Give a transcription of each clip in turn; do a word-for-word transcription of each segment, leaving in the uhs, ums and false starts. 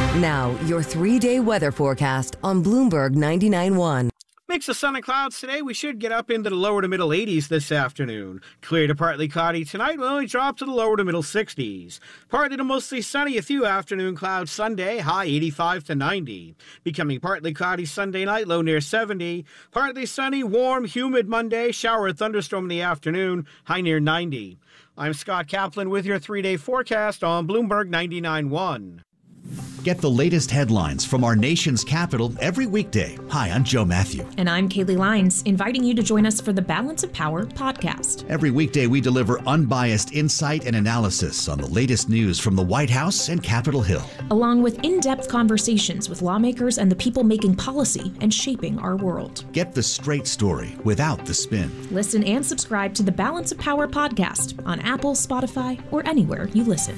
Now, your three-day weather forecast on Bloomberg ninety-nine point one. Mix of sun and clouds today. We should get up into the lower to middle eighties this afternoon. Clear to partly cloudy tonight. We'll only drop to the lower to middle sixties. Partly to mostly sunny. A few afternoon clouds Sunday. High eighty-five to ninety. Becoming partly cloudy Sunday night. Low near seventy. Partly sunny, warm, humid Monday. Shower or thunderstorm in the afternoon. High near ninety. I'm Scott Kaplan with your three-day forecast on Bloomberg ninety-nine point one. Get the latest headlines from our nation's capital every weekday. Hi, I'm Joe Matthew. And I'm Kaylee Lyons, inviting you to join us for the Balance of Power podcast. Every weekday, we deliver unbiased insight and analysis on the latest news from the White House and Capitol Hill, along with in-depth conversations with lawmakers and the people making policy and shaping our world. Get the straight story without the spin. Listen and subscribe to the Balance of Power podcast on Apple, Spotify, or anywhere you listen.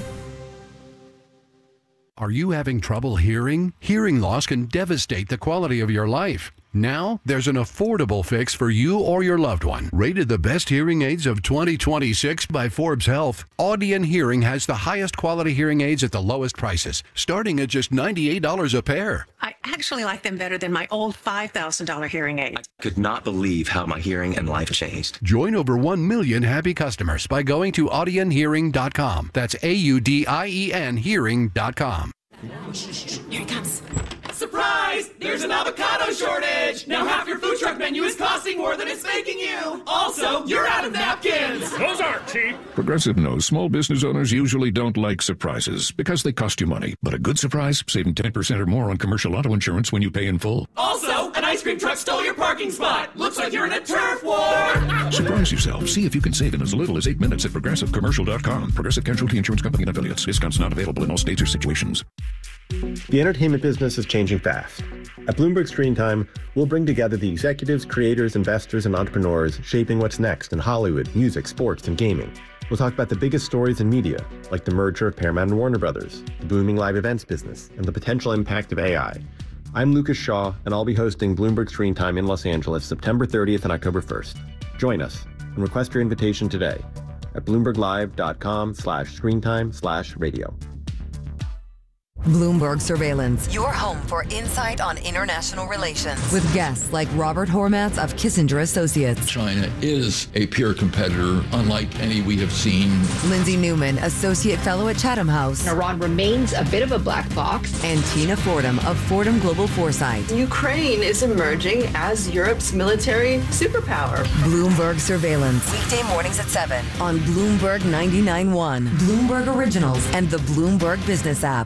Are you having trouble hearing? Hearing loss can devastate the quality of your life. Now, there's an affordable fix for you or your loved one. Rated the best hearing aids of twenty twenty-six by Forbes Health, Audion Hearing has the highest quality hearing aids at the lowest prices, starting at just ninety-eight dollars a pair. I actually like them better than my old five thousand dollars hearing aid. I could not believe how my hearing and life changed. Join over one million happy customers by going to audion hearing dot com. That's A U D I E N hearing dot com. Here he comes. Surprise! There's an avocado shortage! Now half your food truck menu is costing more than it's making you! Also, you're out of napkins! Those aren't cheap! Progressive knows small business owners usually don't like surprises because they cost you money. But a good surprise, saving ten percent or more on commercial auto insurance when you pay in full. Also, an ice cream truck stole your parking spot! Looks like you're in a turf war! Surprise yourself. See if you can save in as little as eight minutes at progressive commercial dot com. Progressive Casualty Insurance Company and affiliates. Discounts not available in all states or situations. The entertainment business is changing fast. At Bloomberg Screen Time, we'll bring together the executives, creators, investors, and entrepreneurs shaping what's next in Hollywood, music, sports, and gaming. We'll talk about the biggest stories in media, like the merger of Paramount and Warner Brothers, the booming live events business, and the potential impact of A I. I'm Lucas Shaw, and I'll be hosting Bloomberg Screen Time in Los Angeles September thirtieth and October first. Join us and request your invitation today at bloomberg live dot com slash screentime slash radio. Bloomberg Surveillance, your home for insight on international relations. With guests like Robert Hormats of Kissinger Associates. China is a peer competitor, unlike any we have seen. Lindsay Newman, Associate Fellow at Chatham House. Iran remains a bit of a black box. And Tina Fordham of Fordham Global Foresight. Ukraine is emerging as Europe's military superpower. Bloomberg Surveillance. Weekday mornings at seven on Bloomberg ninety-nine point one, Bloomberg Originals, and the Bloomberg Business app.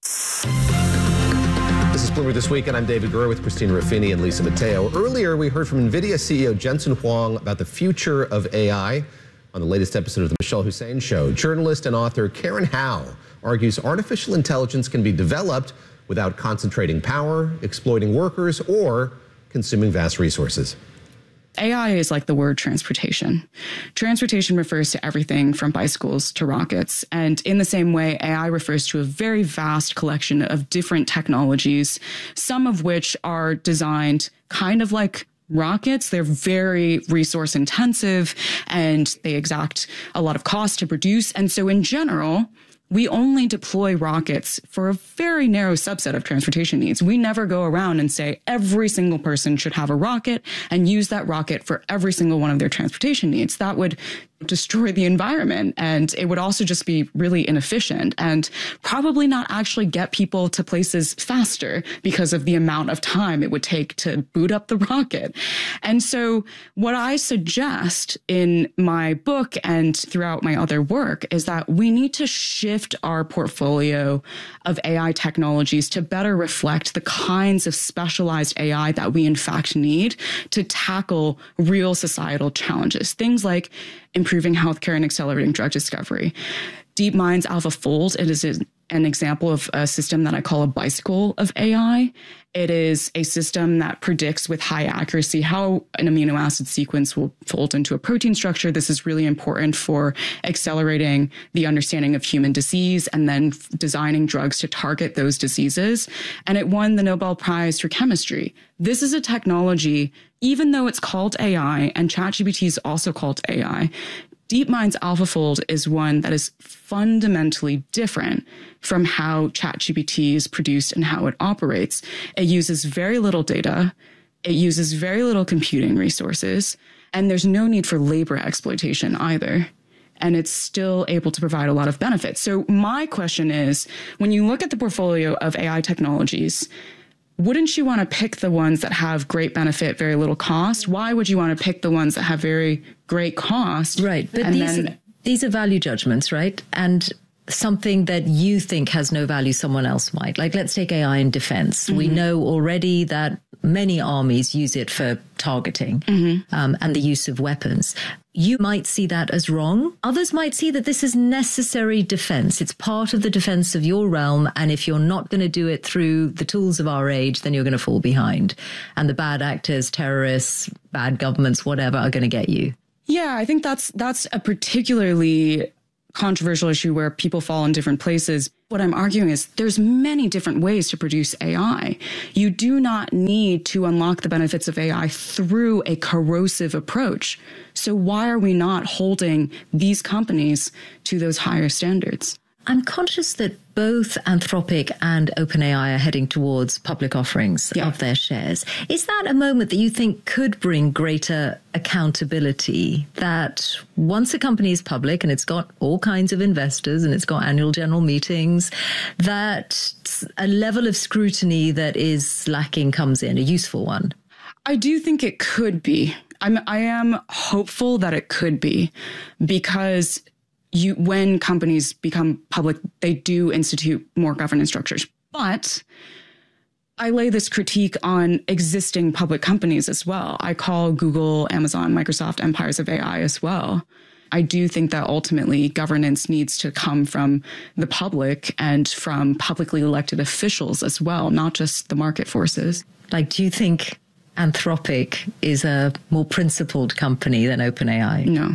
This is Bloomberg This Week, and I'm David Gurr with Christina Ruffini and Lisa Mateo. Earlier, we heard from NVIDIA C E O Jensen Huang about the future of A I on the latest episode of the Michelle Hussein Show. Journalist and author Karen Howe argues artificial intelligence can be developed without concentrating power, exploiting workers, or consuming vast resources. A I is like the word transportation. Transportation refers to everything from bicycles to rockets. And in the same way, A I refers to a very vast collection of different technologies, some of which are designed kind of like rockets. They're very resource intensive and they exact a lot of cost to produce. And so in general, we only deploy rockets for a very narrow subset of transportation needs. We never go around and say every single person should have a rocket and use that rocket for every single one of their transportation needs. That would destroy the environment, and it would also just be really inefficient and probably not actually get people to places faster because of the amount of time it would take to boot up the rocket. And so what I suggest in my book and throughout my other work is that we need to shift our portfolio of A I technologies to better reflect the kinds of specialized A I that we in fact need to tackle real societal challenges. Things like improving healthcare and accelerating drug discovery. DeepMind's AlphaFold, it is an example of a system that I call a bicycle of A I. It is a system that predicts with high accuracy how an amino acid sequence will fold into a protein structure. This is really important for accelerating the understanding of human disease and then designing drugs to target those diseases. And it won the Nobel Prize for chemistry. This is a technology, even though it's called A I and ChatGPT is also called A I, DeepMind's AlphaFold is one that is fundamentally different from how ChatGPT is produced and how it operates. It uses very little data. It uses very little computing resources, and there's no need for labor exploitation either. And it's still able to provide a lot of benefits. So my question is, when you look at the portfolio of A I technologies, wouldn't you want to pick the ones that have great benefit, very little cost? Why would you want to pick the ones that have very great cost? Right. But and these, then, these are value judgments, right? And something that you think has no value, someone else might. Like, let's take A I in defense. Mm-hmm. We know already that many armies use it for targeting mm-hmm. um, and the use of weapons. You might see that as wrong. Others might see that this is necessary defense. It's part of the defense of your realm. And if you're not going to do it through the tools of our age, then you're going to fall behind. And the bad actors, terrorists, bad governments, whatever, are going to get you. Yeah, I think that's that's a particularly controversial issue where people fall in different places. What I'm arguing is there's many different ways to produce A I. You do not need to unlock the benefits of A I through a corrosive approach. So why are we not holding these companies to those higher standards? I'm conscious that both Anthropic and OpenAI are heading towards public offerings yeah. of their shares. Is that a moment that you think could bring greater accountability, that once a company is public and it's got all kinds of investors and it's got annual general meetings, that a level of scrutiny that is lacking comes in, a useful one? I do think it could be. I'm, I am hopeful that it could be, because You, when companies become public, they do institute more governance structures. But I lay this critique on existing public companies as well. I call Google, Amazon, Microsoft empires of A I as well. I do think that ultimately governance needs to come from the public and from publicly elected officials as well, not just the market forces. Like, do you think Anthropic is a more principled company than OpenAI? No.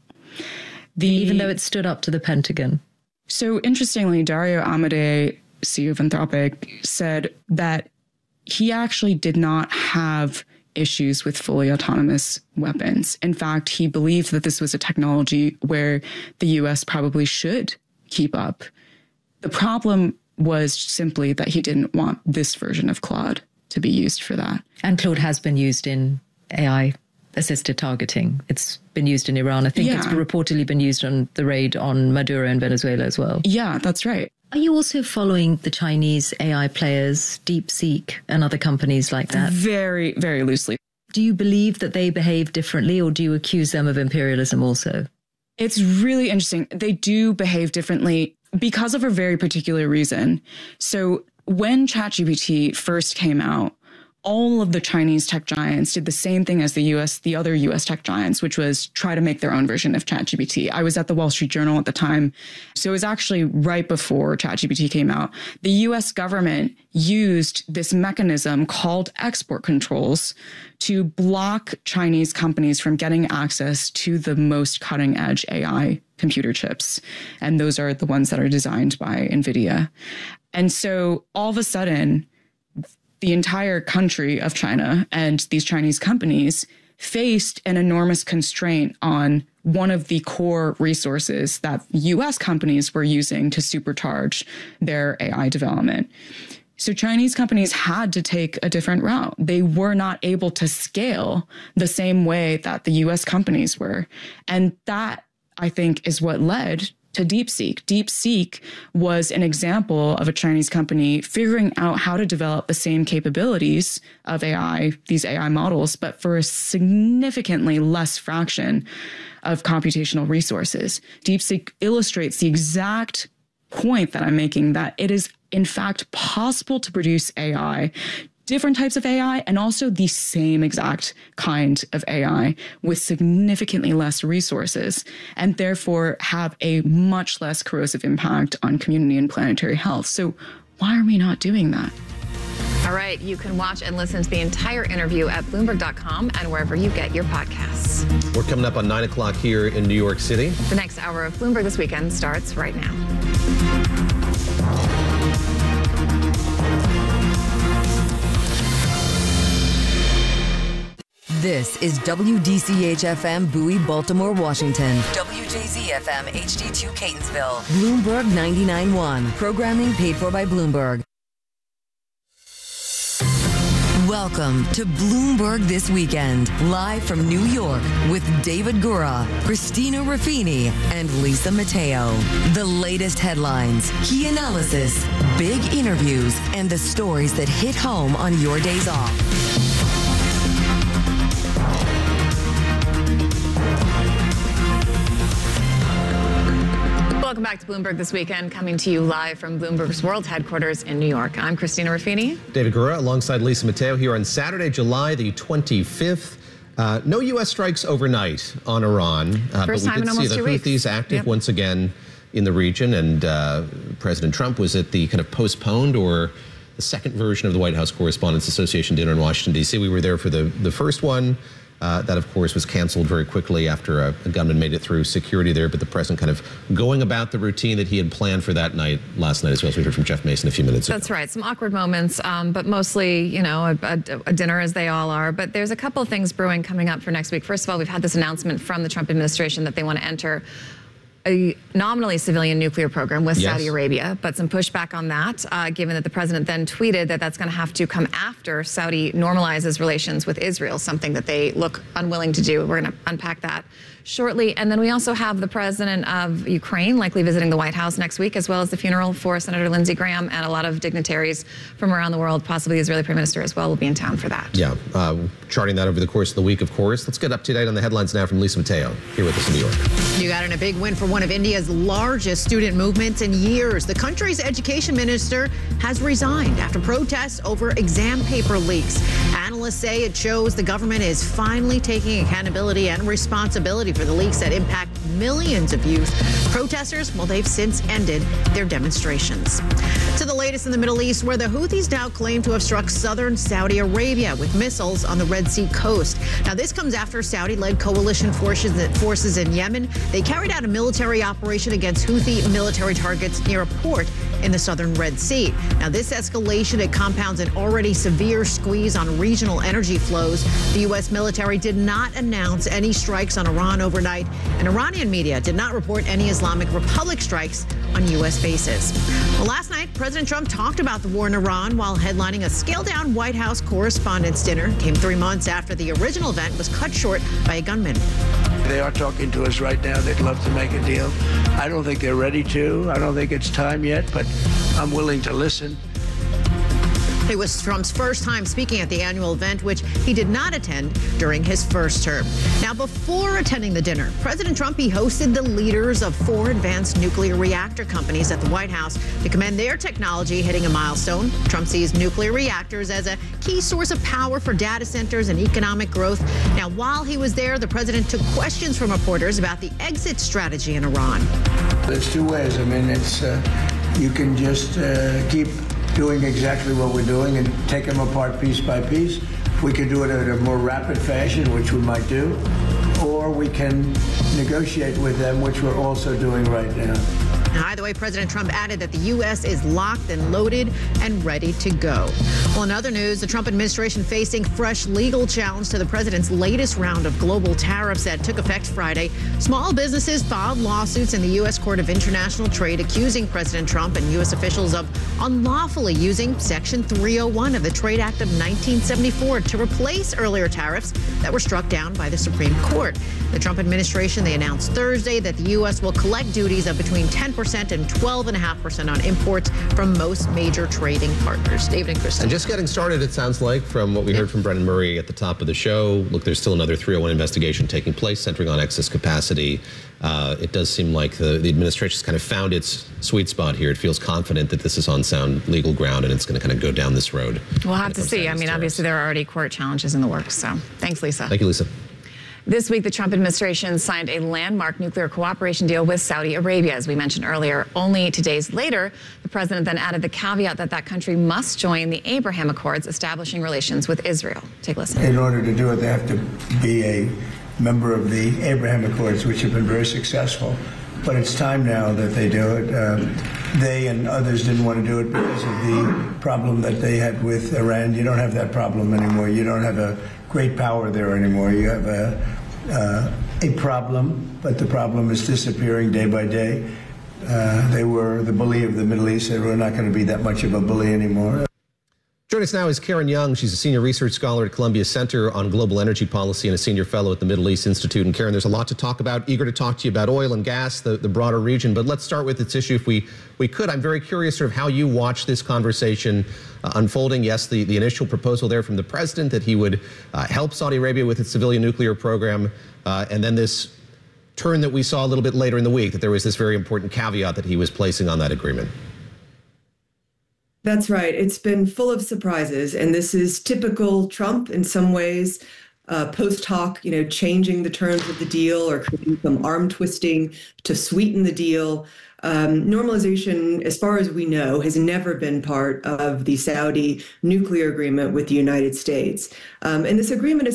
The, Even though it stood up to the Pentagon. So interestingly, Dario Amodei, C E O of Anthropic, said that he actually did not have issues with fully autonomous weapons. In fact, he believed that this was a technology where the U S probably should keep up. The problem was simply that he didn't want this version of Claude to be used for that. And Claude has been used in A I assisted targeting. It's been used in Iran. I think yeah. it's reportedly been used on the raid on Maduro in Venezuela as well. Yeah, that's right. Are you also following the Chinese A I players, DeepSeek and other companies like that? Very, very loosely. Do you believe that they behave differently, or do you accuse them of imperialism also? It's really interesting. They do behave differently because of a very particular reason. So when ChatGPT first came out, all of the Chinese tech giants did the same thing as the U S, the other U S tech giants, which was try to make their own version of ChatGPT. I was at the Wall Street Journal at the time. So it was actually right before ChatGPT came out. The U S government used this mechanism called export controls to block Chinese companies from getting access to the most cutting edge A I computer chips. And those are the ones that are designed by NVIDIA. And so all of a sudden, the entire country of China and these Chinese companies faced an enormous constraint on one of the core resources that U S companies were using to supercharge their A I development. So Chinese companies had to take a different route. They were not able to scale the same way that the U S companies were. And that, I think, is what led to DeepSeek. DeepSeek was an example of a Chinese company figuring out how to develop the same capabilities of A I, these A I models, but for a significantly less fraction of computational resources. DeepSeek illustrates the exact point that I'm making, that it is in fact possible to produce A I, different types of A I, and also the same exact kind of A I with significantly less resources, and therefore have a much less corrosive impact on community and planetary health. So why are we not doing that? All right, you can watch and listen to the entire interview at Bloomberg dot com and wherever you get your podcasts. We're coming up on nine o'clock here in New York City. The next hour of Bloomberg This Weekend starts right now. This is W D C H F M Bowie, Baltimore, Washington. W J Z F M H D two Catonsville. Bloomberg ninety-nine point one. Programming paid for by Bloomberg. Welcome to Bloomberg This Weekend, live from New York with David Gura, Christina Ruffini, and Lisa Mateo. The latest headlines, key analysis, big interviews, and the stories that hit home on your days off. Welcome back to Bloomberg This Weekend, coming to you live from Bloomberg's world headquarters in New York. I'm Christina Ruffini. David Gura alongside Lisa Mateo here on Saturday, July the twenty-fifth. Uh, no U S strikes overnight on Iran, uh, First but we time did in see the almost two Houthis weeks. active Yep. once again in the region, and uh, President Trump was at the kind of postponed or the second version of the White House Correspondents Association dinner in Washington, D C. We were there for the, the first one. Uh, that, of course, was canceled very quickly after a, a gunman made it through security there. But the president kind of going about the routine that he had planned for that night last night, as well as we heard from Jeff Mason a few minutes ago. That's right. Some awkward moments, um, but mostly, you know, a, a, a dinner as they all are. But there's a couple of things brewing coming up for next week. First of all, we've had this announcement from the Trump administration that they want to enter a nominally civilian nuclear program with Yes. Saudi Arabia, but some pushback on that, uh, given that the president then tweeted that that's going to have to come after Saudi normalizes relations with Israel, something that they look unwilling to do. We're going to unpack that shortly. And then we also have the president of Ukraine likely visiting the White House next week, as well as the funeral for Senator Lindsey Graham, and a lot of dignitaries from around the world, possibly the Israeli Prime Minister as well, will be in town for that. Yeah, uh, charting that over the course of the week, of course. Let's get up to date on the headlines now from Lisa Mateo, here with us in New York. You got in a big win for one of India's largest student movements in years. The country's education minister has resigned after protests over exam paper leaks. Analysts say it shows the government is finally taking accountability and responsibility for the leaks that impact millions of youth. Protesters, well, they've since ended their demonstrations. To the latest in the Middle East, where the Houthis now claim to have struck southern Saudi Arabia with missiles on the Red Sea coast. Now, this comes after Saudi-led coalition forces, forces in Yemen. They carried out a military operation against Houthi military targets near a port in the southern Red Sea. Now, this escalation, it compounds an already severe squeeze on regional energy flows. The U S military did not announce any strikes on Iran overnight, and Iranian media did not report any Islamic Republic strikes on U S bases. Well, last night, President Trump talked about the war in Iran while headlining a scaled-down White House Correspondents' Dinner. Came three months after the original event was cut short by a gunman. They are talking to us right now. They'd love to make a deal. I don't think they're ready to. I don't think it's time yet, but I'm willing to listen. It was Trump's first time speaking at the annual event, which he did not attend during his first term. Now, before attending the dinner, President Trump, he hosted the leaders of four advanced nuclear reactor companies at the White House to commend their technology hitting a milestone. Trump sees nuclear reactors as a key source of power for data centers and economic growth. Now, while he was there, the president took questions from reporters about the exit strategy in Iran. There's two ways. I mean, it's uh, you can just uh, keep doing exactly what we're doing and take them apart piece by piece. We could do it in a more rapid fashion, which we might do, or we can negotiate with them, which we're also doing right now. Now, either way, President Trump added that the U S is locked and loaded and ready to go. Well, in other news, the Trump administration facing fresh legal challenge to the president's latest round of global tariffs that took effect Friday. Small businesses filed lawsuits in the U S Court of International Trade accusing President Trump and U S officials of unlawfully using Section three oh one of the Trade Act of nineteen seventy-four to replace earlier tariffs that were struck down by the Supreme Court. The Trump administration, they announced Thursday that the U S will collect duties of between ten percent and twelve point five percent on imports from most major trading partners. David and Kristen. And just getting started, it sounds like, from what we heard from Brennan Murray at the top of the show. Look, there's still another three oh one investigation taking place centering on excess capacity. Uh, it does seem like the, the administration's kind of found its sweet spot here. It feels confident that this is on sound legal ground and it's going to kind of go down this road. We'll have to see. I mean, obviously, there are already court challenges in the works. So thanks, Lisa. Thank you, Lisa. This week, the Trump administration signed a landmark nuclear cooperation deal with Saudi Arabia, as we mentioned earlier. Only two days later, the president then added the caveat that that country must join the Abraham Accords, establishing relations with Israel. Take a listen. In order to do it, they have to be a member of the Abraham Accords, which have been very successful. But it's time now that they do it. Um, they and others didn't want to do it because of the problem that they had with Iran. You don't have that problem anymore. You don't have a great power there anymore. You have a, uh, a problem, but the problem is disappearing day by day. Uh, they were the bully of the Middle East. They were not going to be that much of a bully anymore. Joining us now is Karen Young. She's a senior research scholar at Columbia Center on Global Energy Policy and a senior fellow at the Middle East Institute. And Karen, there's a lot to talk about. Eager to talk to you about oil and gas, the, the broader region. But let's start with this issue if we, we could. I'm very curious sort of how you watch this conversation uh, unfolding. Yes, the, the initial proposal there from the president that he would uh, help Saudi Arabia with its civilian nuclear program. Uh, and then this turn that we saw a little bit later in the week, that there was this very important caveat that he was placing on that agreement. That's right. It's been full of surprises, and this is typical Trump in some ways. Uh, post hoc, you know, changing the terms of the deal or creating some arm twisting to sweeten the deal. Um, normalization, as far as we know, has never been part of the Saudi nuclear agreement with the United States. Um, and this agreement is